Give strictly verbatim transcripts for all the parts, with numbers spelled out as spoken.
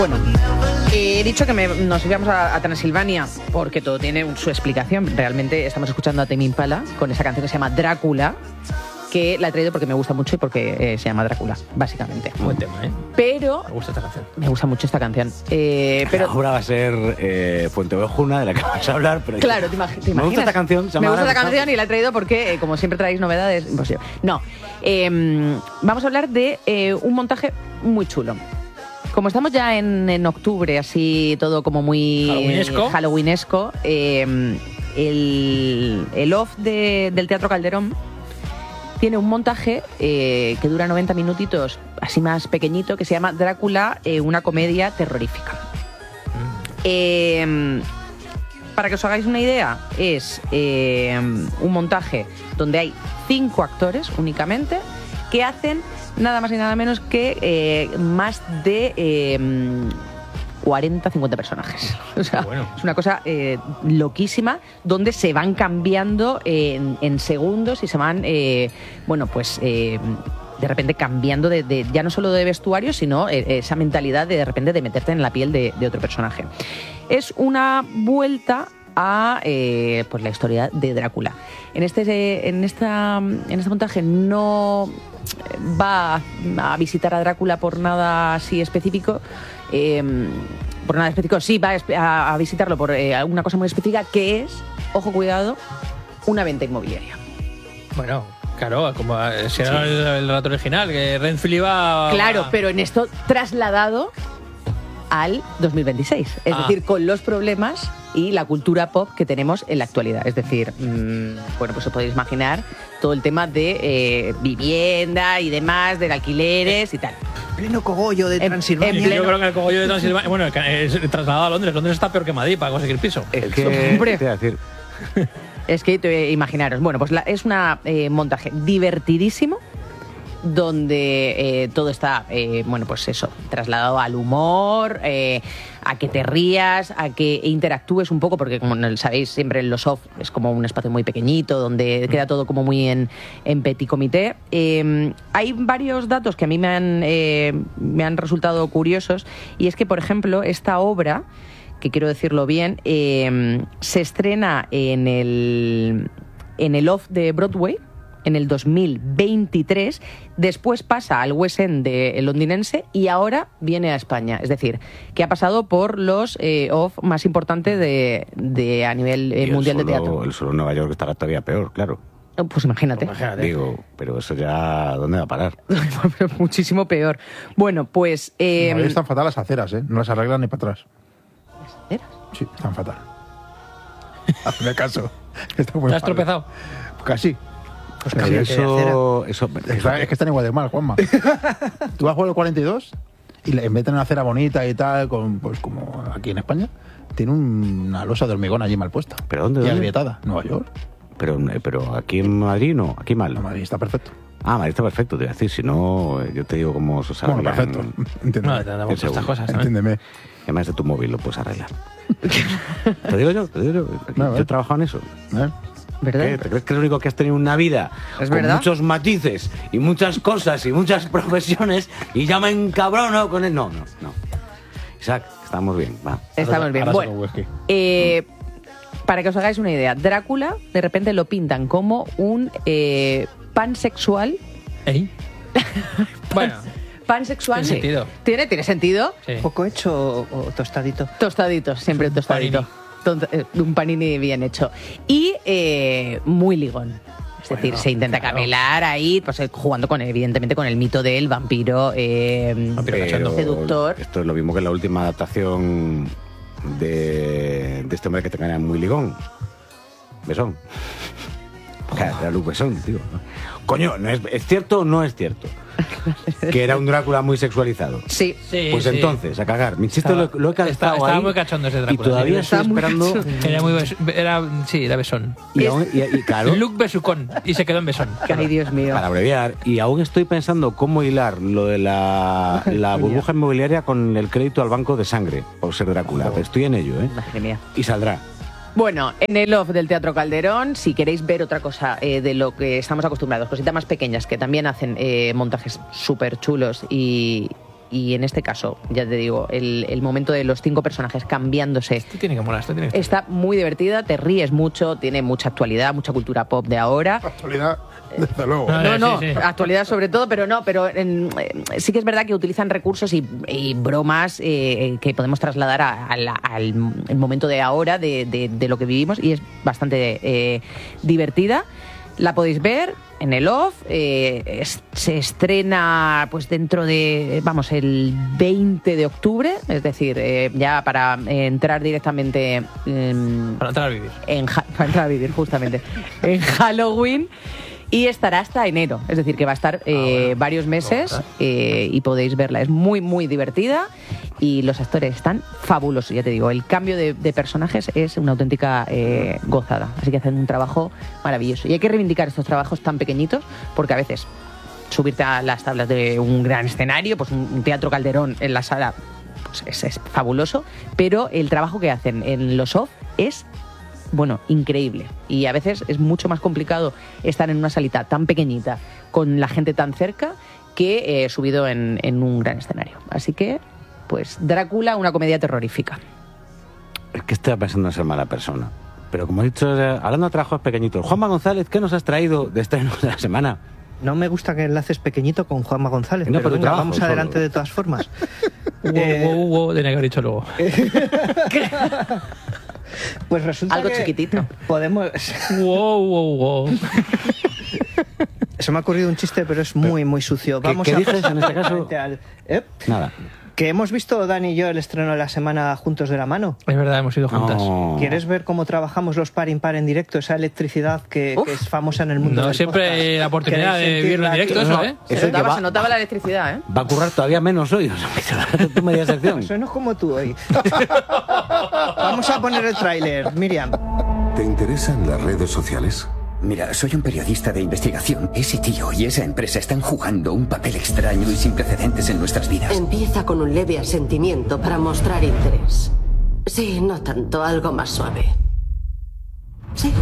Bueno, eh, he dicho que me, nos íbamos a, a Transilvania porque todo tiene un- su explicación. Realmente estamos escuchando a Tame Impala con esa canción que se llama Drácula, que la he traído porque me gusta mucho y porque eh, se llama Drácula, básicamente. Buen tema, ¿eh? Pero Me gusta esta canción. me gusta mucho esta canción. Eh, pero La obra va a ser eh, Fuenteovejuna, de la que vamos a hablar. Pero claro, te, imag- te imaginas. Me gusta esta canción. se Me llama gusta esta Drácula. canción y la he traído porque, eh, como siempre traéis novedades, imposible. No, eh, vamos a hablar de eh, un montaje muy chulo. Como estamos ya en, en octubre, así todo como muy Halloweenesco. halloweenesco, eh, el, el off de- del Teatro Calderón tiene un montaje eh, que dura noventa minutitos, así más pequeñito, que se llama Drácula, eh, una comedia terrorífica. Eh, para que os hagáis una idea, es eh, un montaje donde hay cinco actores únicamente que hacen nada más y nada menos que eh, más de eh, cuarenta, cincuenta personajes. O sea, Bueno. es una cosa eh, loquísima donde se van cambiando en, en segundos y se van, eh, bueno, pues... eh, de repente cambiando de, de- ya no solo de vestuario, sino eh, esa mentalidad de de repente de meterte en la piel de, de otro personaje. Es una vuelta a eh, pues la historia de Drácula. En este, eh, en esta, en este montaje no va a visitar a Drácula por nada así específico. eh, por nada específico, sí va a espe- a, a visitarlo por eh, alguna cosa muy específica, que es, ojo, cuidado, una venta inmobiliaria. Bueno, claro, como eh, si era el, el relato original, que Renfield iba... Claro, pero en esto trasladado al dos mil veintiséis. Es Ah. decir, con los problemas y la cultura pop que tenemos en la actualidad. Es decir, mmm, bueno, pues os podéis imaginar todo el tema de eh, vivienda y demás, de alquileres y tal. Pleno cogollo de En- Transilvania. en Yo creo que el cogollo de Transilvania... Bueno, es trasladado a Londres. Londres está peor que Madrid para conseguir piso. Es que, Hombre. te iba a decir, Es que te- imaginaros, bueno, pues la- es un montaje divertidísimo donde eh, todo está, eh, bueno, pues eso, trasladado al humor, eh, a que te rías, a que interactúes un poco, porque como no- sabéis, siempre en los off es como un espacio muy pequeñito, donde queda todo como muy en, en petit comité. Eh, hay varios datos que a mí me han, eh, me han resultado curiosos, y es que, por ejemplo, esta obra, que quiero decirlo bien, eh, se estrena en el, en el off de Broadway en el dos mil veintitrés, después pasa al West End de londinense y ahora viene a España. Es decir, que ha pasado por los eh, off más importantes de, de a nivel eh, y el mundial de solo- teatro. El solo Nueva York estará todavía peor, claro. Pues imagínate. Imagínate. Digo, pero eso ya, ¿dónde va a parar? Muchísimo peor. Bueno, pues... eh, En Madrid están fatal las aceras, ¿eh? No las arreglan ni para atrás. ¿Aceras? Sí, están fatal. Hazme caso. Está muy ¿Te has mal. tropezado? Casi. Pues Pero cambia de eso, eso, Es que es que están igual de mal, Juanma. Tú vas por el cuarenta y dos y le- en vez de una acera bonita y tal, con, pues como aquí en España, tiene un- una losa de hormigón allí mal puesta. ¿Pero dónde, Y dónde? agrietada. Nueva York. Pero, pero aquí en Madrid no, aquí mal. No, Madrid está perfecto. Ah, Madrid está perfecto, te iba a decir. Si no, eh, yo te digo cómo se Bueno, arreglan. perfecto. No, Entiéndeme. te damos Ese estas uno. cosas también. Entiéndeme. Además de tu móvil lo puedes arreglar. Te digo yo, te digo yo. No, Yo eh. he trabajado en eso. ¿Eh? ¿Verdad? ¿Qué? ¿Te crees que es lo único que has tenido en una vida? ¿Es con verdad? muchos matices y muchas cosas y muchas profesiones y ya me encabrono con él. No, no, no. Isaac, estamos bien, va. Estamos bien. Ahora Bueno, saco whisky. eh, para que os hagáis una idea, Drácula de repente lo pintan como un eh, pansexual. ¿Eh? Bueno, Pansexual. Tiene sentido. ¿Tiene, tiene sentido. sí. ¿Poco hecho o, o tostadito? Tostaditos, siempre un tostadito. Tonto- eh, un panini bien hecho. Y eh, muy ligón. Es decir, se intenta claro. camelar ahí, pues eh, jugando con, evidentemente, con el mito del vampiro, eh, Vampiro cachondo. seductor. Esto es lo mismo que la última adaptación de, de este hombre que te cae muy ligón. Besón. Era Luc Besón, tío. Coño, ¿no es, ¿es cierto o no es cierto? Que era un Drácula muy sexualizado. Sí. Sí, Pues sí. entonces, a cagar. Mi chiste Estaba- lo, lo he calzado estaba- estaba ahí muy cachondo ese Drácula, y todavía sí. estoy Estaba muy esperando. cachondo. Era muy bes- era, sí, era besón. Y, aún- y- y claro, Luke Besucón. Y se quedó en besón. Ay, Dios mío. para abreviar, y aún estoy pensando cómo hilar lo de la, la burbuja inmobiliaria con el crédito al banco de sangre, por ser Drácula. Pero estoy en ello, ¿eh? Madre mía. Y saldrá. Bueno, en el off del Teatro Calderón, si queréis ver otra cosa eh, de lo que estamos acostumbrados, cositas más pequeñas que también hacen eh, montajes súper chulos y, y en este caso, ya te digo, el, el momento de los cinco personajes cambiándose. Esto tiene que molar, esto tiene que Está muy divertida, te ríes mucho, tiene mucha actualidad, mucha cultura pop de ahora. Actualidad, desde luego. No, No, no, sí, sí. actualidad sobre todo, pero no, pero en- eh, sí que es verdad que utilizan recursos y, y bromas eh, que podemos trasladar a- a la- al el momento de ahora, de, de- de lo que vivimos, y es bastante eh, divertida. La podéis ver en el off, eh, es- se estrena pues dentro de, vamos, el veinte de octubre, es decir, eh, ya para eh, entrar directamente en, Para entrar a vivir. en ja- para entrar a vivir justamente en Halloween, y estará hasta enero, es decir que va a estar eh, bueno. varios meses eh, y podéis verla. Es muy muy divertida y los actores están fabulosos, ya te digo, el cambio de, de personajes es una auténtica eh, gozada, así que hacen un trabajo maravilloso y hay que reivindicar estos trabajos tan pequeñitos porque a veces subirte a las tablas de un gran escenario, pues un, un Teatro Calderón en la sala, pues es, es fabuloso, pero el trabajo que hacen en los off es, bueno, increíble. Y a veces es mucho más complicado estar en una salita tan pequeñita, con la gente tan cerca, que eh, subido en, en un gran escenario. Así que, pues, Drácula, una comedia terrorífica. Es que estoy pensando en ser mala persona. Pero como he dicho, eh, hablando de trabajos pequeñitos, Juanma González, ¿qué nos has traído de estreno de la semana? No me gusta que enlaces pequeñito con Juanma González, No, pero pero venga, trabajo vamos solo. adelante de todas formas. Wow, Eh, wow, wow, tenía que haber dicho luego. Pues resulta Algo que chiquitito. podemos... Wow, wow, wow. Se me ha ocurrido un chiste, pero es muy, muy sucio. ¿Qué- Vamos qué a dices pasar en este caso? directamente al- ¿Eh? Nada. Que hemos visto, Dani y yo, el estreno de la semana juntos de la mano. Es verdad, hemos ido juntas. No. ¿Quieres ver cómo trabajamos los par impar en directo? Esa electricidad que, Uf. que es famosa en el mundo No del siempre podcast. hay la oportunidad ¿Queréis de vivirlo en sentirla directo, aquí? eso, ¿eh? Se Eso que notaba, va- se notaba la electricidad, ¿eh? Va a currar todavía menos hoy. O sea, tu media sección. Eso no es como tú hoy. Vamos a poner el tráiler, Miriam. ¿Te interesan las redes sociales? Mira, soy un periodista de investigación. Ese tío y esa empresa están jugando un papel extraño y sin precedentes en nuestras vidas. Empieza con un leve asentimiento para mostrar interés. Sí, no tanto, algo más suave. Sí.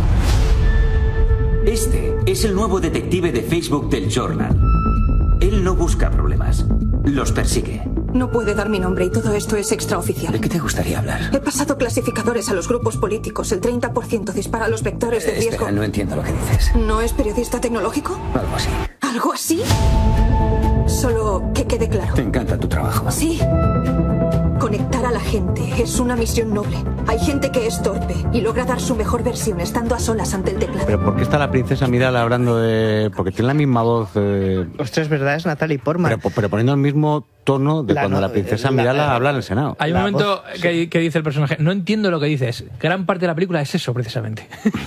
Este es el nuevo detective de Facebook del Journal. Él no busca problemas, los persigue. No puede dar mi nombre y todo esto es ¿De extraoficial. qué te gustaría hablar? He pasado clasificadores a los grupos políticos. El treinta por ciento dispara los vectores de Eh, riesgo. Espera, no entiendo lo que dices. ¿No es periodista tecnológico? Algo así. ¿Algo así? Solo que quede claro. Te encanta tu trabajo. Sí. Conectar a la gente es una misión noble. Hay gente que es torpe y logra dar su mejor versión estando a solas ante el teclado. Pero ¿por qué está la princesa Midala hablando de...? Porque tiene la misma voz... Eh, Los tres verdades, Natalie Portman. pero, pero poniendo el mismo tono de La cuando no- la princesa la- Midala habla en el Senado. Hay un La momento voz, que, que dice el personaje, no entiendo lo que dices. Gran parte de la película es eso, precisamente.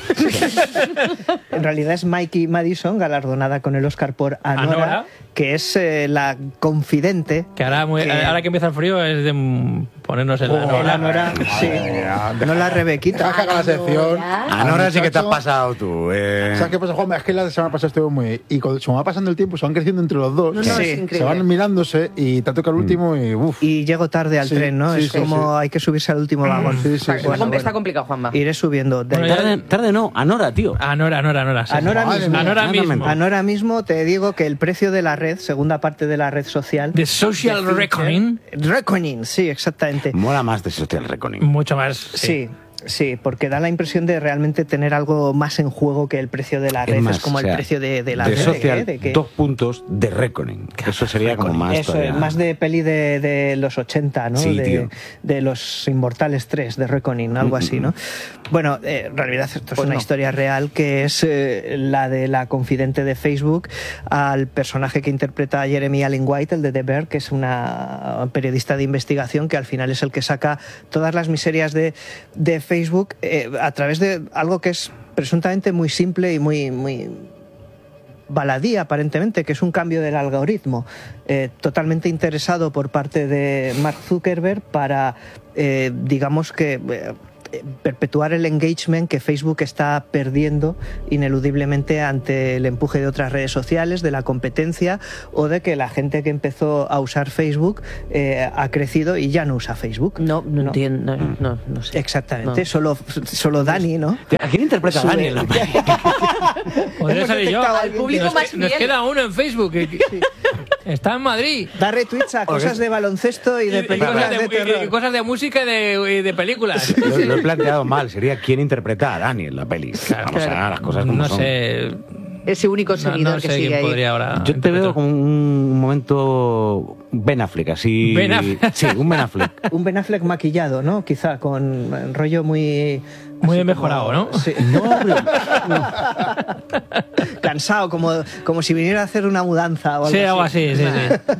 En realidad es Mikey Madison, galardonada con el Oscar por Anora, Anora. que es eh, la confidente. Que ahora, muy- que- ahora que empieza el frío es de mm, ponernos en la Oh, Nora. la Nora, sí. No la Rebequita. Deja que haga la sección. Ahora sí que te has Muchacho. pasado tú. Eh. ¿Sabes qué pasa, Juanma? Es que la semana pasada estuve muy... Y cuando se va pasando el tiempo, se van creciendo entre los dos. No, no, Sí. es Se increíble. van mirándose y te toca el último y... Uf. Y llego tarde al Sí, tren, ¿no? sí, es sí, como sí. hay que subirse al último vagón. Sí, sí, Está, sí. está Bueno, está bueno. complicado, Juanma. Iré subiendo. De- Bueno, ya- Tarde, tarde no, Anora, tío. Anora, Anora, Anora. sí. Anora Madre mismo. mía. Anora mismo. Exactamente. Ahora mismo te digo que el precio de la red, segunda parte de la red social. The Social de Fincher- Reckoning. Reckoning, sí, exactamente. Mola más de Social Reckoning. Mucho más. Sí. Sí, porque da la impresión de realmente tener algo más en juego que el precio de la red. Es, más, como o sea, el precio de, de la de red. Social, ¿de qué? ¿De qué? dos puntos de Reckoning. Eso sería como más Eso, todavía. es más de peli de, de los ochenta, ¿no? Sí, de, tío. de los Inmortales tres, de Reckoning, algo así, ¿no? Bueno, eh, en realidad esto es Pues una no. historia real que es eh, la de la confidente de Facebook al personaje que interpreta a Jeremy Allen White, el de The Bear, que es una periodista de investigación que al final es el que saca todas las miserias de, de Facebook eh, a través de algo que es presuntamente muy simple y muy... muy baladí aparentemente, que es un cambio del algoritmo eh, totalmente interesado por parte de Mark Zuckerberg para, eh, digamos que, eh, perpetuar el engagement que Facebook está perdiendo ineludiblemente ante el empuje de otras redes sociales, de la competencia o de que la gente que empezó a usar Facebook eh, ha crecido y ya no usa Facebook. No, no, entiendo, no, no, no sé. Exactamente, No. solo, solo Dani, ¿no? ¿A quién interpreta a Sube- Dani en la peli? Podría Hemos salir yo. detectado a Al alguien público Nos, más nos fiel. queda uno en Facebook. que- que- Está en Madrid. Da retweets a cosas de baloncesto y de Y, y películas cosas de, de, y- terror. y cosas de música y de, y de películas. Lo, lo he planteado mal. Sería quién interpreta a Dani en la peli. Vamos a las cosas como no son. sé. Ese único No, seguidor no que sé sigue quién ahí. podría ahora. Yo te veo como un momento Ben Affleck, así. Ben Affleck. Sí, un Ben Affleck. Un Ben Affleck maquillado, ¿no? Quizá con eh, rollo muy... Muy así mejorado, como- ¿no? Sí. No, pero- Cansado, como, como si viniera a hacer una mudanza o algo Sí, algo así. así, sí,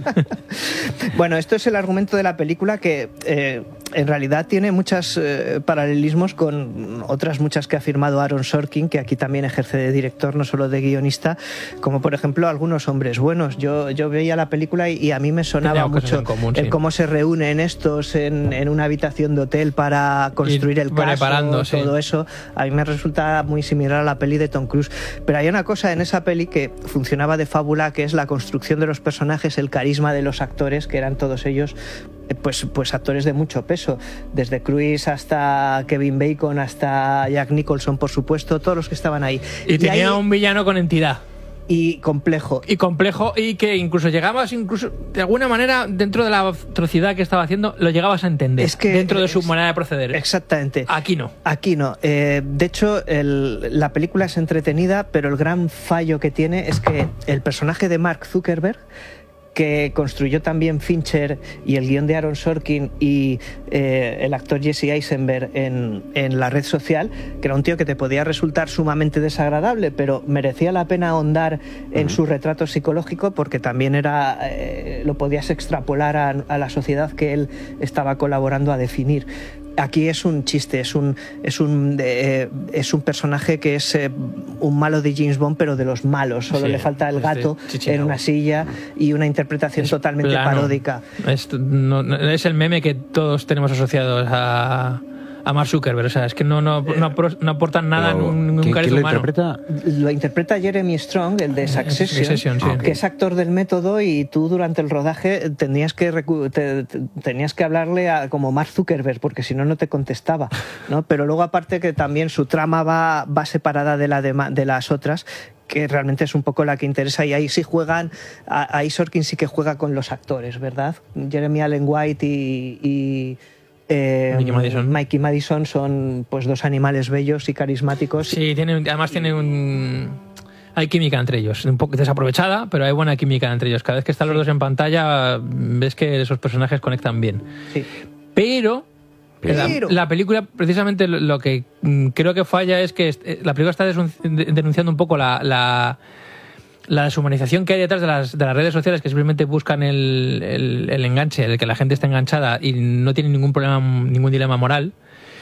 sí. Bueno, esto es el argumento de la película que eh, en realidad tiene muchos eh, paralelismos con otras muchas que ha firmado Aaron Sorkin, que aquí también ejerce de director, no solo de guionista, como por ejemplo Algunos hombres buenos. Yo, yo veía la película y, y a mí me sonaba Tenía cosas mucho en común, el sí. cómo se reúnen estos en, en una habitación de hotel para construir Y el caso, preparando, sí. todo eso. A mí me resulta muy similar a la peli de Tom Cruise. Pero hay una cosa en esa peli que funcionaba de fábula, que es la construcción de los personajes, el carisma de los actores, que eran todos ellos eh, pues, pues actores de mucho peso, desde Cruise hasta Kevin Bacon hasta Jack Nicholson, por supuesto, todos los que estaban ahí. Y tenía ahí- un villano con entidad. y complejo. Y complejo, y que incluso llegabas, incluso de alguna manera, dentro de la atrocidad que estaba haciendo, lo llegabas a entender. Es que dentro de su es- manera de proceder. Exactamente. Aquí no. Aquí no. Eh, de hecho, el- la película es entretenida, pero el gran fallo que tiene es que el personaje de Mark Zuckerberg, que construyó también Fincher y el guión de Aaron Sorkin y eh, el actor Jesse Eisenberg en, en La red social, que era un tío que te podía resultar sumamente desagradable, pero merecía la pena ahondar en su retrato psicológico porque también era eh, lo podías extrapolar a, a la sociedad que él estaba colaborando a definir. Aquí es un chiste, es un, es un, eh, es un personaje que es eh, un malo de James Bond, pero de los malos. Solo Sí, le falta el es de gato Chichinabo. en una silla y una interpretación totalmente Plano. paródica. Es, no- no- es el meme que todos tenemos asociados a, a Mark Zuckerberg. O sea, es que no, no, no, apro- no aportan nada, Pero, ningún ¿quién- carisma quién lo humano. interpreta? Lo interpreta Jeremy Strong, el de Succession, Succession, sí. que es actor del método, y tú durante el rodaje tenías que recu- te- te- tenías que hablarle a, como Mark Zuckerberg, porque si no, no te contestaba, ¿no? Pero luego, aparte, que también su trama va, va separada de, la de, ma- de las otras, que realmente es un poco la que interesa, y ahí sí juegan, a- ahí Sorkin sí que juega con los actores, ¿verdad? Jeremy Allen White y... y eh, Mikey Madison. Mikey Madison son pues dos animales bellos y carismáticos. Sí, tiene, además tiene un... Hay química entre ellos, un poco desaprovechada, pero hay buena química entre ellos. Cada vez que están los dos en pantalla, ves que esos personajes conectan bien. Sí. Pero... La, Pero- la película, precisamente, lo, lo que mm, creo que falla es que est- la película está desun- de- denunciando un poco la, la, la deshumanización que hay detrás de las, de las redes sociales, que simplemente buscan el, el, el enganche, el que la gente esté enganchada y no tiene ningún problema, ningún dilema moral.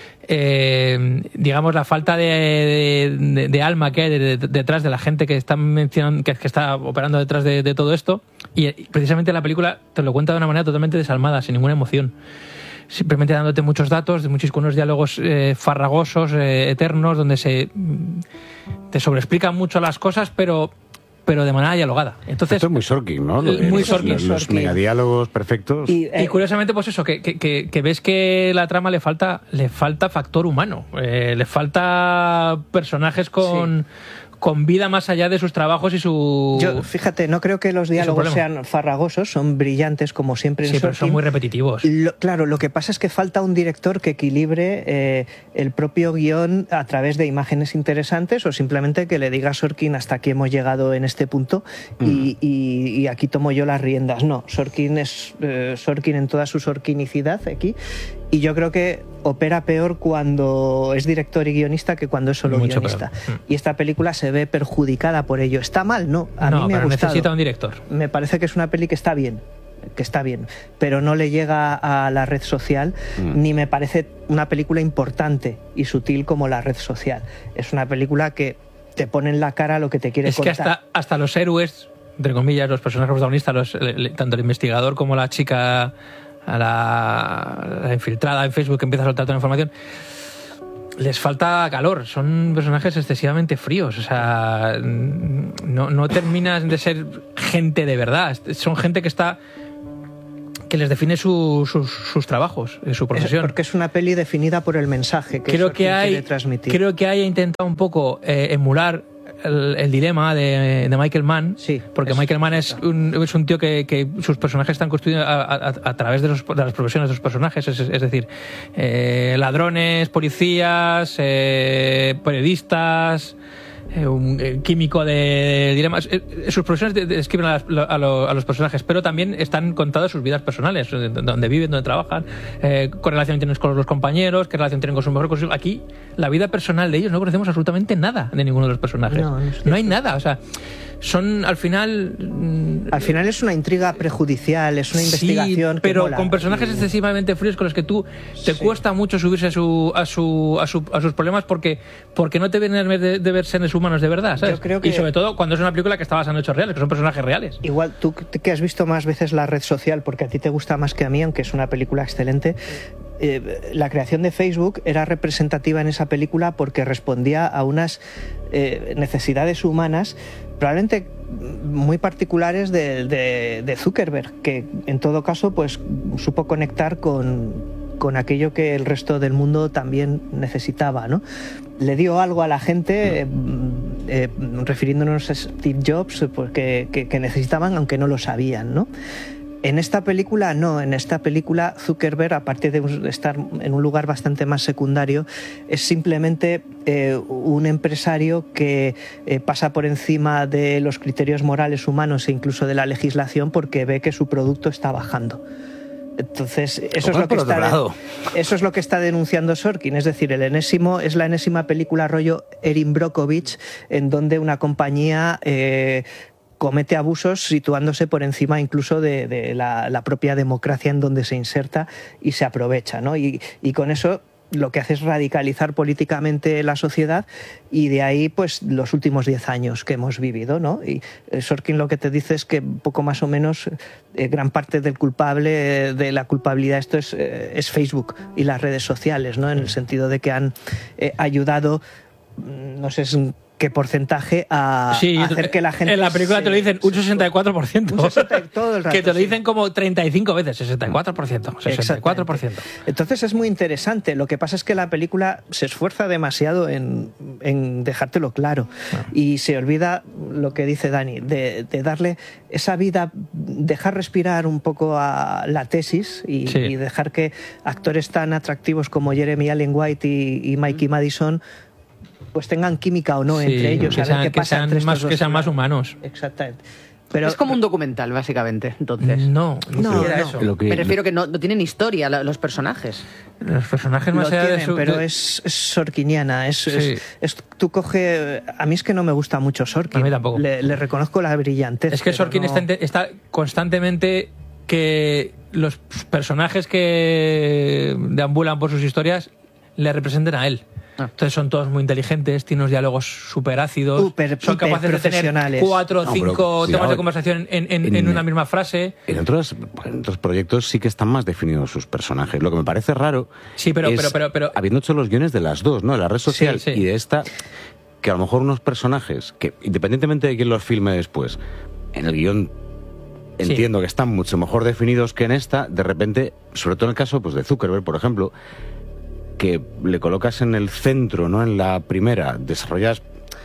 Eh, digamos, la falta de, de, de alma que hay de- de- detrás de la gente que está mencionando, que, que está operando detrás de, de todo esto, y, y precisamente la película te lo cuenta de una manera totalmente desalmada, sin ninguna emoción, simplemente dándote muchos datos, de muchos con unos diálogos eh, farragosos, eh, eternos, donde se mm, te sobreexplican mucho las cosas, pero pero de manera dialogada. Entonces, Esto es muy Sorkin, ¿no? Lo de Muy los, Sorkin, Los, los Sorkin. megadiálogos perfectos. Y, y eh, curiosamente, pues eso, que, que, que, que ves que la trama le falta, le falta factor humano, eh, le falta personajes con, con vida más allá de sus trabajos y su... Yo, fíjate, no creo que los diálogos problema. sean farragosos, son brillantes como siempre en sí, pero son Sorkin. muy repetitivos. Lo- claro, lo que pasa es que falta un director que equilibre eh, el propio guión a través de imágenes interesantes, o simplemente que le diga a Sorkin hasta aquí hemos llegado en este punto y, y- y aquí tomo yo las riendas. No, Sorkin es eh, Sorkin en toda su sorkinicidad aquí, y yo creo que opera peor cuando es director y guionista que cuando es solo Mucho guionista. peor. Mm. Y esta película se ve perjudicada por ello. ¿Está mal? No, a no, mí me ha pero gustado. necesita un director. Me parece que es una peli que está bien, que está bien, pero no le llega a la red social, Mm. ni me parece una película importante y sutil como La red social. Es una película que te pone en la cara lo que te quiere Es que contar. hasta, hasta los héroes, entre comillas, los personajes protagonistas, los, le- le- tanto el investigador como la chica, a la, la infiltrada en Facebook que empieza a soltar toda la información, les falta calor. Son personajes excesivamente fríos. O sea, no, no terminan de ser gente de verdad. Son gente que está... que les define su- sus, sus trabajos, su Es profesión. porque es una peli definida por el mensaje que creo Sorkin que hay quiere transmitir. creo que haya intentado un poco eh, emular el, el dilema de, de Michael Mann, Sí, porque es- Michael Mann es un, es un tío que, que sus personajes están construidos a, a- a través de, los- de las profesiones de sus personajes, es, es decir, eh, ladrones, policías, eh, periodistas, eh, un eh, químico de dilemas. Eh, eh, sus profesiones de- de- describen a, las- a lo- a los personajes, pero también están contadas sus vidas personales, eh, donde viven, donde trabajan, eh, qué relación tienen con los compañeros, qué relación tienen con su mejor consigo. Aquí, la vida personal de ellos no conocemos absolutamente nada de ninguno de los personajes. No, no es No hay nada, o sea, son al final. mm, Al final es una intriga prejudicial, es una investigación. Sí, que pero mola. con personajes Y- excesivamente fríos con los que tú te Sí. cuesta mucho subirse a su a su a, su, a sus problemas porque porque no te vienen de, de ver seres humanos de verdad, ¿sabes? Yo creo que- Y sobre todo cuando es una película que está basada en hechos reales, que son personajes reales. Igual tú que has visto más veces La Red Social, porque a ti te gusta más que a mí, aunque es una película excelente, eh, la creación de Facebook era representativa en esa película porque respondía a unas eh, necesidades humanas probablemente muy particulares de, de- de Zuckerberg, que en todo caso pues supo conectar con, con aquello que el resto del mundo también necesitaba, ¿no? Le dio algo a la gente, eh, eh, refiriéndonos a Steve Jobs, pues, que, que- que necesitaban, aunque no lo sabían, ¿no? En esta película no, en esta película Zuckerberg, aparte de un- estar en un lugar bastante más secundario, es simplemente eh, un empresario que eh, pasa por encima de los criterios morales humanos e incluso de la legislación porque ve que su producto está bajando. Entonces, eso es, Cojan lo que por otro está de- lado. eso es lo que está denunciando Sorkin, es decir, el enésimo, es la enésima película rollo Erin Brockovich, en donde una compañía eh, comete abusos situándose por encima incluso de, de la, la propia democracia en donde se inserta y se aprovecha, ¿no? Y, y con eso lo que hace es radicalizar políticamente la sociedad y de ahí pues los últimos diez años que hemos vivido, ¿no? Y eh, Sorkin lo que te dice es que poco más o menos eh, gran parte del culpable, eh, de la culpabilidad esto es, eh, es Facebook y las redes sociales, ¿no? En el sentido de que han eh, ayudado, mm, no sé es un- qué porcentaje a, Sí, a hacer que la gente en la película se- te lo dicen un sesenta y cuatro por ciento. Un sesenta todo el rato, que te lo sí. dicen como treinta y cinco veces, sesenta y cuatro por ciento. sesenta y cuatro por ciento. Entonces es muy interesante. Lo que pasa es que la película se esfuerza demasiado en, en dejártelo claro y se olvida lo que dice Dani, de, de darle esa vida, dejar respirar un poco a la tesis y, Sí. y dejar que actores tan atractivos como Jeremy Allen White y, y Mikey Madison pues tengan química o no Sí, entre ellos, que a ver sean- qué que pasa sean entre estos más- dos que sean más personajes. humanos. Exactamente. Pero, es como un documental, básicamente, entonces. No, No, no, era no. eso. Lo que- Me refiero que no, no tienen historia la- los personajes. Los personajes más lo allá de tienen, su. pero de- es, es sorkiniana. Es, Sí. es- es- tú coge. A mí es que no me gusta mucho Sorkin. A mí tampoco. Le, le reconozco la brillantez. Es que pero Sorkin no- está, inte- está constantemente que los personajes que deambulan por sus historias le representen a él. Ah. Entonces son todos muy inteligentes, tienen unos diálogos súper ácidos, Súper, son hiper capaces de tener profesionales. cuatro o No, cinco pero, temas cuidado, de conversación en, en- en- en una misma frase. En otros, en otros proyectos sí que están más definidos sus personajes. Lo que me parece raro Sí, pero- es, pero- pero- pero- habiendo hecho los guiones de las dos, ¿no? De la red social Sí, sí. y de esta, que a lo mejor unos personajes que, independientemente de quién los filme después, en el guión Sí. entiendo que están mucho mejor definidos que en esta, de repente, sobre todo en el caso pues, de Zuckerberg, por ejemplo, que le colocas en el centro, ¿no? En la primera, desarrollas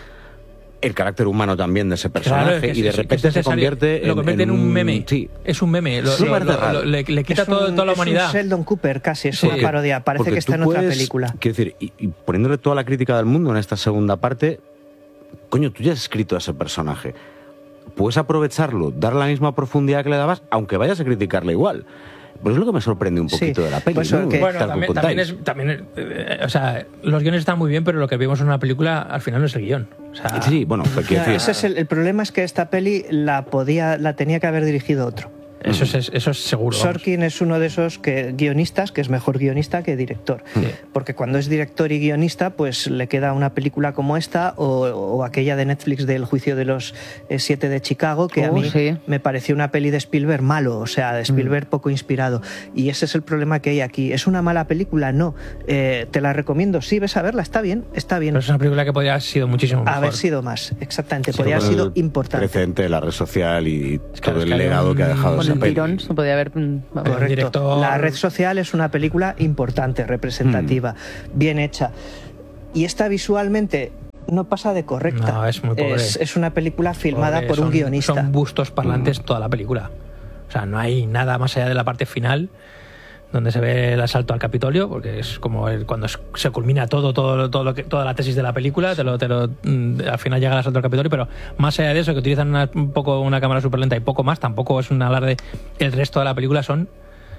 el carácter humano también de ese personaje Claro, es que y de es- es repente se necesario- convierte lo convierte en, un meme. Sí. Es un meme. Lo, Sí, lo- parece lo- raro. lo- le, le quita es todo- un- toda la es un humanidad. Sheldon Cooper casi, es Sí. una parodia. Parece Porque que está tú en otra puedes- película. Quiero decir, y, y poniéndole toda la crítica del mundo en esta segunda parte, coño, tú ya has escrito a ese personaje. Puedes aprovecharlo, darle la misma profundidad que le dabas, aunque vayas a criticarle igual. Pues es lo que me sorprende un Sí, poquito de la peli, pues ¿no? eso que- Bueno, Tal también, como también contáis. es. También, eh, o sea, los guiones están muy bien, pero lo que vimos en una película al final no es el guión. O sea, Sí, bueno, pues quiero Ya, decir, ese es el, el problema es que esta peli la podía, la tenía que haber dirigido otro. eso, es, eso es seguro. vamos. Sorkin es uno de esos que, guionistas que es mejor guionista que director. Porque cuando es director y guionista, pues le queda una película como esta o, o aquella de Netflix del juicio de los eh, siete de Chicago, que a Oh, mí sí. me pareció una peli de Spielberg malo, o sea, de Spielberg poco inspirado. Y ese es el problema que hay aquí. ¿Es una mala película? No. Eh, te la recomiendo. Sí, ves a verla, está bien, está bien. Pero es una película que podría haber sido muchísimo mejor. Haber sido más, exactamente. sí, Podría haber con sido el importante. precedente de la red social y claro, todo es el que había legado un- que ha dejado con esa Con el peli. tirón se podía haber... mm, vamos. el director- La Red Social es una película importante, representativa, bien hecha. Y esta visualmente no pasa de correcta. No, es muy pobre. Es, es una película filmada Pobre, por son, un guionista. Son bustos parlantes toda la película. O sea, no hay nada más allá de la parte final donde se ve el asalto al Capitolio, porque es como el, cuando se culmina todo, todo, todo lo que, toda la tesis de la película, te lo, te lo, al final llega el asalto al Capitolio, pero más allá de eso, que utilizan una, un poco una cámara súper lenta y poco más, tampoco es un alarde. El resto de la película son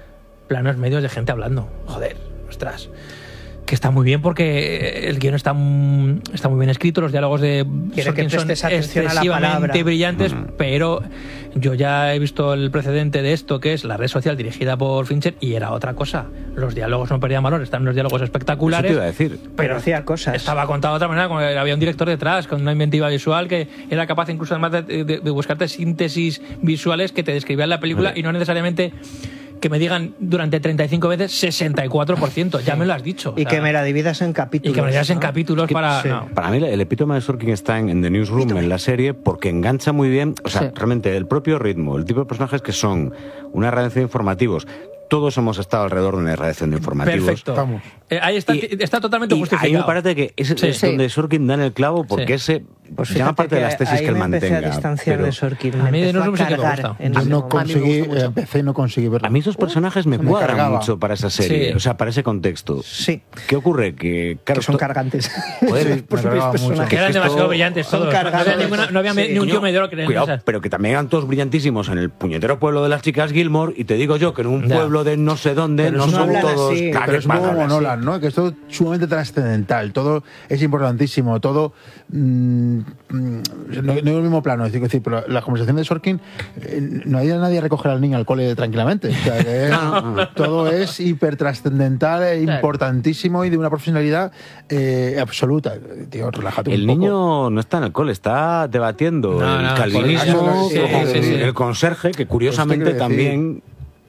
planos medios de gente hablando. Joder, ostras. Que está muy bien porque el guión está, está muy bien escrito, los diálogos de Sorkin son excesivamente brillantes, mm. pero yo ya he visto el precedente de esto, que es La red social dirigida por Fincher, y era otra cosa. Los diálogos no perdían valor, están los diálogos espectaculares. Eso te iba a decir. Pero, pero hacía cosas. Estaba contado de otra manera, como había un director detrás, con una inventiva visual que era capaz incluso además de, de, de buscarte síntesis visuales que te describían la película vale. y no necesariamente que me digan durante treinta y cinco veces sesenta y cuatro por ciento, ya me lo has dicho. Y o sea, que me la dividas en capítulos. Y que me la dividas ¿no? en capítulos que, para... Sí. No. Para mí el epítome de Sorkin está en, en The Newsroom, en la serie, porque engancha muy bien, o sea, sí. realmente el propio ritmo, el tipo de personajes que son una redacción de informativos. Todos hemos estado alrededor de una redacción de informativos. Perfecto. Estamos. Eh, ahí está, y, está totalmente y justificado. Ahí me parece que es, sí, es sí. donde Sorkin da en el clavo, porque sí. ese pues llama parte de las tesis que él me mantenga. A distanciar de Sorkin. A mí de no sé qué me gusta. Yo no conseguí, empecé y no conseguí verlo. A mí esos personajes me, me cuadran cargaba. mucho para esa serie, sí. o sea, para ese contexto. Sí. ¿Qué ocurre? Que, claro, que son cargantes. Joder, sí, por supuesto. Que eran demasiado brillantes todos. No había, ninguna, no había sí. ni un tío medio que Cuidado, pero que también eran todos brillantísimos en el puñetero pueblo de las chicas Gilmore, y te digo yo que en un pueblo de no sé dónde no son todos... Pero es como Nolan, ¿no? Que es todo sumamente trascendental, todo es importantísimo, todo mmm, no, no es el mismo plano, es decir, pero la conversación de Sorkin eh, no hay nadie a recoger al niño al cole tranquilamente, o sea, que es, no, todo es hipertrascendental e importantísimo y de una profesionalidad eh, absoluta. Tío, relájate el un poco. Niño no está en el cole, está debatiendo no, el no, calvinismo, sí, sí, sí, sí. el conserje, que curiosamente también...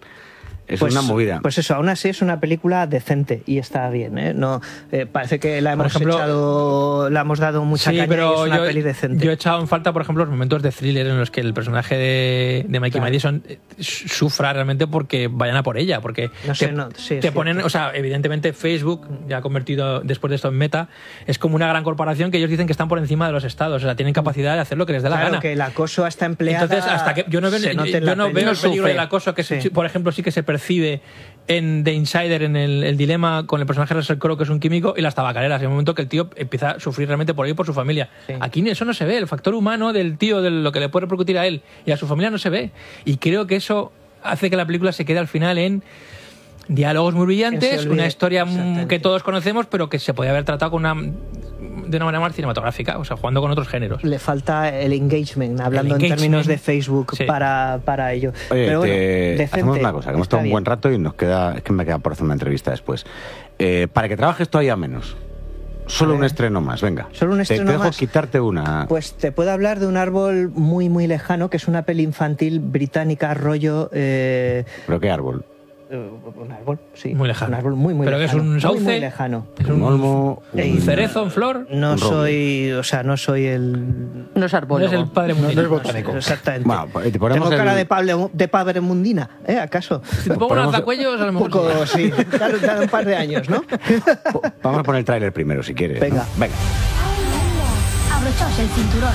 Es pues, una movida. Pues eso, aún así es una película decente y está bien, ¿eh? No, eh, parece que la hemos por ejemplo, echado, la hemos dado mucha sí, caña pero y es una yo, peli decente. Yo he echado en falta, por ejemplo, los momentos de thriller en los que el personaje de, de Mikey claro. Madison sufra realmente porque vayan a por ella, porque no sé, te, no, sí, te ponen, cierto. o sea, evidentemente Facebook, ya convertido después de esto en Meta, es como una gran corporación que ellos dicen que están por encima de los estados, o sea, tienen capacidad de hacer lo que les dé claro, la gana. que el acoso hasta empleada. Entonces, hasta que yo no veo, yo, yo no veo el peligro del acoso que, sí. se, por ejemplo, sí que se percibe en The Insider, en el, el dilema con el personaje de Russell Crowe, que es un químico, y las tabacaleras, en el momento que el tío empieza a sufrir realmente por él y por su familia. Sí. Aquí eso no se ve, el factor humano del tío, de lo que le puede repercutir a él y a su familia no se ve. Y creo que eso hace que la película se quede al final en diálogos muy brillantes, una historia que todos conocemos, pero que se podía haber tratado con una... de una manera más cinematográfica, o sea, jugando con otros géneros. Le falta el engagement, hablando el engagement. en términos de Facebook, sí. para, para ello. Oye, Pero bueno, te... decente, hacemos una cosa, que hemos estado un buen rato y nos queda, es que me queda por hacer una entrevista después. Eh, para que trabajes todavía menos, solo un estreno más, venga. Solo un estreno te dejo más. quitarte una... Pues te puedo hablar de Un árbol muy, muy lejano, que es una peli infantil británica, rollo... Eh... ¿Pero qué árbol? Un árbol, sí. Muy lejano. Un árbol muy, muy ¿Pero lejano. que es un sauce? Muy, muy lejano. ¿Es un olmo? ¿Un cerezo en flor? No un soy... O sea, no soy el... No es árbol. No es el padre mundino. No, no es botánico. No, exactamente. Bueno, te ponemos Tengo cara el... de, pable, de padre mundina, ¿eh? ¿Acaso? Si te pongo unos tacuellos, a lo mejor... Un poco, sí. Cada, cada un par de años, ¿no? Vamos a poner el tráiler primero, si quieres. Venga. ¿no? Venga. Abrochaos el cinturón.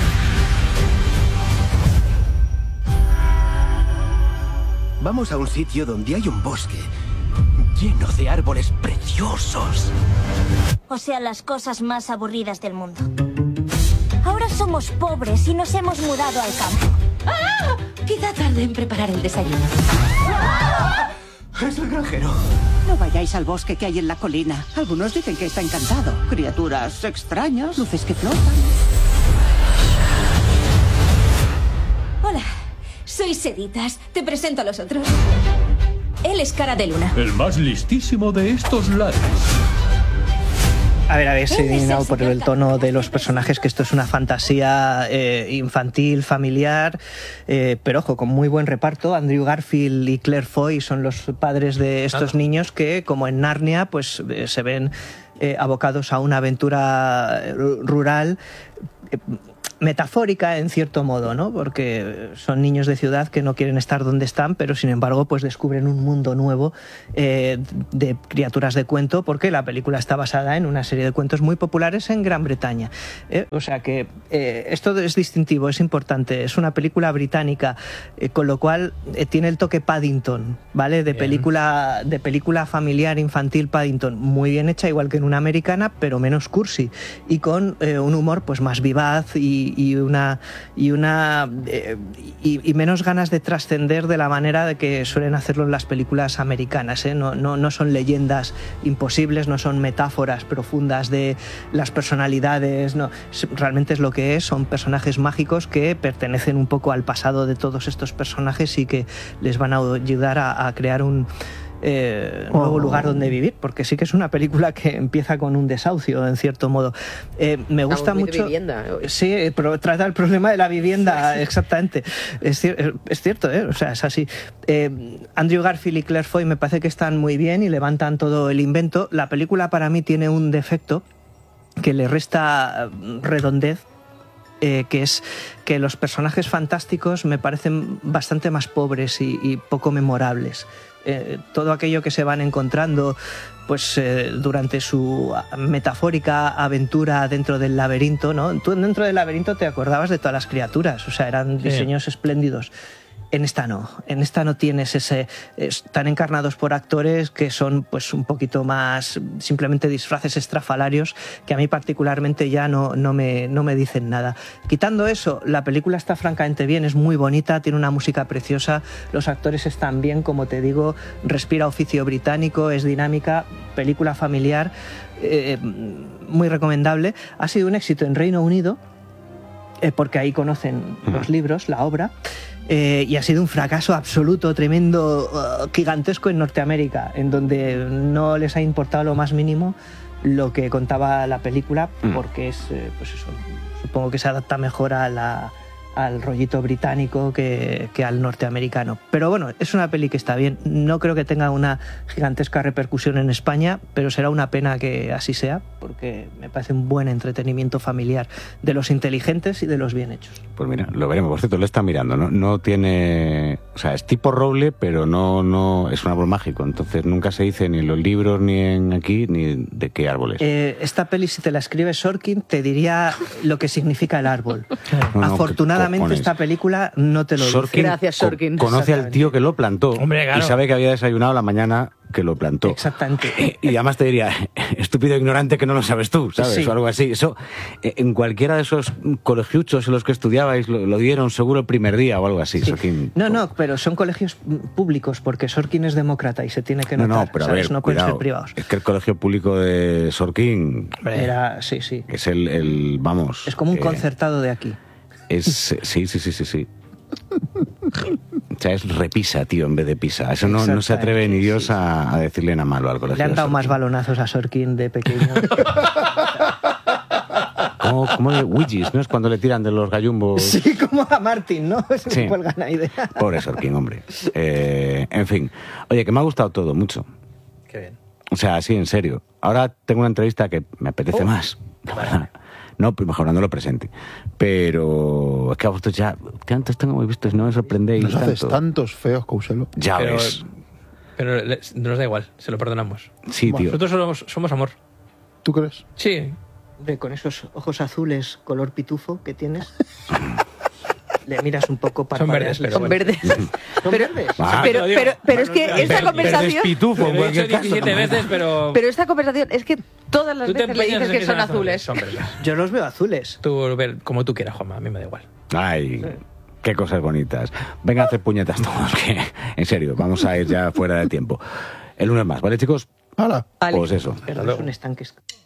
Vamos a un sitio donde hay un bosque lleno de árboles preciosos. O sea, las cosas más aburridas del mundo. Ahora somos pobres y nos hemos mudado al campo. ¡Ah! Quizá tarde en preparar el desayuno. ¡Ah! Es el granjero. No vayáis al bosque que hay en la colina. Algunos dicen que está encantado. Criaturas extrañas, luces que flotan. Hola, soy Seditas. Te presento a los otros. Él es Cara de Luna. El más listísimo de estos lares. A ver, habéis adivinado por el tono de los personajes que esto es una fantasía eh, infantil, familiar, eh, pero ojo, con muy buen reparto. Andrew Garfield y Claire Foy son los padres de estos claro. niños que, como en Narnia, pues eh, se ven eh, abocados a una aventura rural. Eh, metafórica en cierto modo, ¿no? Porque son niños de ciudad que no quieren estar donde están, pero sin embargo pues descubren un mundo nuevo eh, de criaturas de cuento, porque la película está basada en una serie de cuentos muy populares en Gran Bretaña. ¿eh? O sea que eh, esto es distintivo, es importante. Es una película británica, eh, con lo cual eh, tiene el toque Paddington, ¿vale? De película, de película familiar infantil Paddington, muy bien hecha, igual que en una americana, pero menos cursi y con eh, un humor pues más vivaz y, y una y una eh, y, y menos ganas de trascender de la manera de que suelen hacerlo en las películas americanas. ¿eh? No, no, no son leyendas imposibles, no son metáforas profundas de las personalidades, no, realmente es lo que es, son personajes mágicos que pertenecen un poco al pasado de todos estos personajes y que les van a ayudar a, a crear un Eh, nuevo lugar donde vivir, porque sí que es una película que empieza con un desahucio en cierto modo. Eh, me gusta Estamos muy mucho. de vivienda. Sí, pero trata el problema de la vivienda, exactamente. Es, es cierto, ¿eh? O sea, es así. Eh, Andrew Garfield y Claire Foy me parece que están muy bien y levantan todo el invento. La película para mí tiene un defecto que le resta redondez. Eh, que es que los personajes fantásticos me parecen bastante más pobres y, y poco memorables. Eh, todo aquello que se van encontrando pues eh, durante su metafórica aventura dentro del laberinto, ¿no? Tú dentro del laberinto te acordabas de todas las criaturas, o sea, eran diseños sí. espléndidos. En esta no, en esta no tienes ese... Están encarnados por actores que son pues un poquito más simplemente disfraces estrafalarios que a mí particularmente ya no, no, me, no me dicen nada. Quitando eso, la película está francamente bien, es muy bonita, tiene una música preciosa, los actores están bien, como te digo, respira oficio británico, es dinámica, película familiar, eh, muy recomendable. Ha sido un éxito en Reino Unido, eh, porque ahí conocen los libros, la obra. Eh, y ha sido un fracaso absoluto, tremendo, uh, gigantesco en Norteamérica, en donde no les ha importado lo más mínimo lo que contaba la película, porque es, eh, pues eso, supongo que se adapta mejor a la, al rollito británico que, que al norteamericano. Pero bueno, es una peli que está bien. No creo que tenga una gigantesca repercusión en España, pero será una pena que así sea, porque me parece un buen entretenimiento familiar de los inteligentes y de los bien hechos. Pues mira, lo veremos. Por cierto, lo está mirando, ¿no? No tiene... O sea, es tipo roble, pero no, no es un árbol mágico. Entonces nunca se dice ni en los libros, ni en aquí, ni de qué árbol es. Eh, esta peli, si te la escribe Sorkin, te diría lo que significa el árbol. No, no, afortunadamente esta película no te lo Sorkin, dice. Gracias, Sorkin. Conoce al tío que lo plantó. Hombre, claro. Y sabe que había desayunado la mañana que lo plantó. Exactamente. Y además te diría, estúpido ignorante que no lo sabes tú, ¿sabes? Sí. O algo así. Eso, en cualquiera de esos colegiuchos en los que estudiabais, lo, lo dieron seguro el primer día o algo así. Sí. Sorkin. No, no, pero son colegios públicos, porque Sorkin es demócrata y se tiene que notar. No, no, pero ¿sabes? a ver, no pueden cuidado. ser privados. Es que el colegio público de Sorkin... Era, sí, sí. Es el, el vamos... Es como un eh, concertado de aquí. Es, sí, sí, sí, sí, sí. O sea, es repisa, tío, en vez de pisa. Eso no, no se atreve ni Dios a, a decirle nada malo al colegio. Le han dado más balonazos a Sorkin de pequeño. Como, como de Ouijis, ¿no? Es cuando le tiran de los gallumbos. Sí, como a Martin, ¿no? Se Sí. me cuelgan ahí de... Pobre Sorkin, hombre. Eh, en fin. Oye, que me ha gustado todo, mucho. Qué bien. O sea, sí, en serio. Ahora tengo una entrevista que me apetece Oh. más. No, pues mejor no lo presente. Pero es que a vosotros ya... Tantos tengo muy vistos, no me sorprendéis Nos haces tanto. tantos feos, Couselo. Ya Pero, ves. pero le- nos da igual, se lo perdonamos. Sí, tío. Nosotros somos, somos amor. ¿Tú crees? Sí. Hombre, con esos ojos azules color pitufo que tienes, le miras un poco para... Son verdes, pero Son bueno. verdes. ¿Son Pero, verdes? Ah, pero, te lo digo. pero, pero es que esta Verdes conversación... pitufo, en Lo he cualquier dicho caso. diecisiete veces, pero... Pero esta conversación es que todas las tú te veces le empeñas dices en que son sean azules. Son verdes. Yo los veo azules. Tú, ver, como tú quieras, Juanma, a mí me da igual. Ay, qué cosas bonitas. Venga a hacer puñetas todos, que en serio, vamos a ir ya fuera de tiempo. El lunes más, ¿vale, chicos? ¡Hala! Pues eso. Pero es un estanque.